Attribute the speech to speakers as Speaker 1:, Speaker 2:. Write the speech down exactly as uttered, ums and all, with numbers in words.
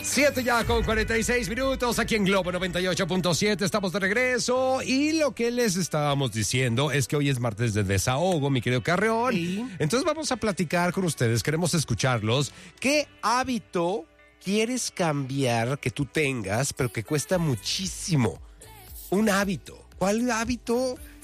Speaker 1: Siete ya con cuarenta y seis minutos aquí en Globo noventa y ocho punto siete. Estamos de regreso y lo que les estábamos diciendo es que hoy es martes de desahogo, mi querido Carreón.
Speaker 2: Sí.
Speaker 1: Entonces vamos a platicar con ustedes, queremos escucharlos. ¿Qué hábito quieres cambiar que tú tengas, pero que cuesta muchísimo? Un hábito. ¿Cuál hábito